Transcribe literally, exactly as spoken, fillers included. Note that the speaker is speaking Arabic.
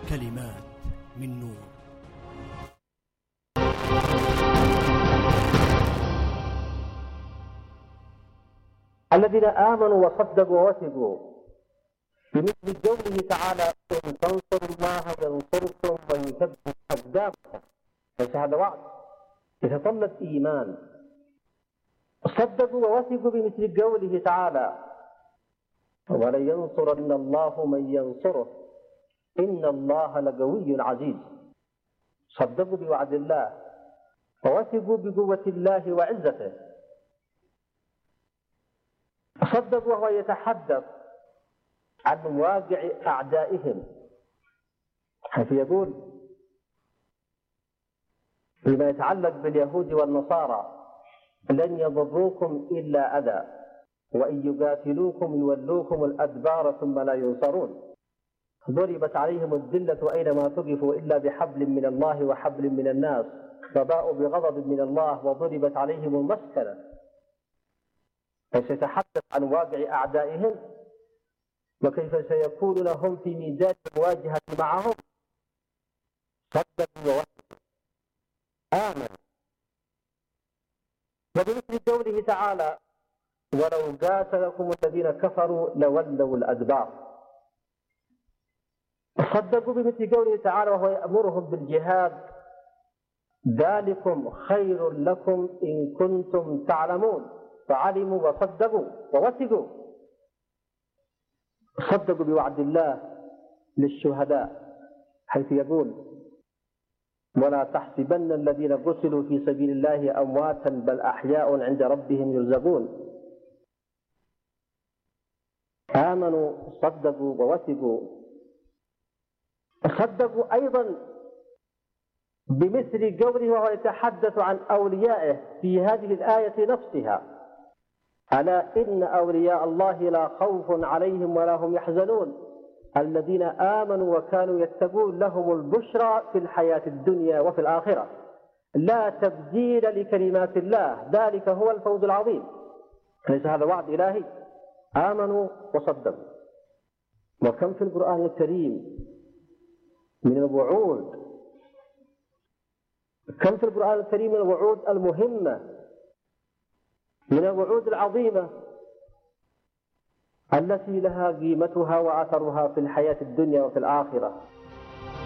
كلمات من نور. الذين آمنوا وصدقوا ووثقوا بمثل قوله تعالى: إن تنصروا الله ينصركم ويثبت أقدامكم. ليس هذا وعد يتطلب إيمان. صدقوا ووثقوا بمثل قوله تعالى: ولينصرن الله من ينصره إن الله لقوي عزيز. صدقوا بوعد الله ووثقوا بقوة الله وعزته. صدقوا وهو يتحدث عن واقع أعدائهم، حيث يقول فيما يتعلق باليهود والنصارى: لن يضروكم إلا أذى وإن يقاتلوكم يولوكم الأدبار ثم لا ينصرون. ضربت عليهم الذلة أينما ثقفوا إلا بحبل من الله وحبل من الناس فباءوا بغضب من الله وضربت عليهم المسكنة. فسيتحدث عن واقع أعدائهم وكيف سيكون لهم في ميدان المواجهة معهم. صدقوا ووثقوا آمنوا. وبمثل قوله تعالى: ولو قاتلكم الذين كفروا لولوا الأدبار. صدقوا بمثل قوله تعالى وهو يأمرهم بالجهاد: ذلكم خير لكم إن كنتم تعلمون. فعلموا وصدقوا ووثقوا. صدقوا بوعد الله للشهداء، حيث يقول: ولا تحسبن الذين قتلوا في سبيل الله أمواتا بل أحياء عند ربهم يرزقون. آمنوا صدقوا ووثقوا. صدقوا أيضا بمثل قوله وهو يتحدث عن أوليائه في هذه الآية نفسها: ألا إن أولياء الله لا خوف عليهم ولا هم يحزنون الذين آمنوا وكانوا يتقون لهم البشرى في الحياة الدنيا وفي الآخرة لا تبديل لكلمات الله ذلك هو الفوز العظيم. ليس هذا وعد إلهي؟ آمنوا وصدقوا. وكم في القرآن الكريم من الوعود، كم في القرآن الكريم من الوعود المهمة، من الوعود العظيمة التي لها قيمتها وأثرها في الحياة الدنيا وفي الآخرة.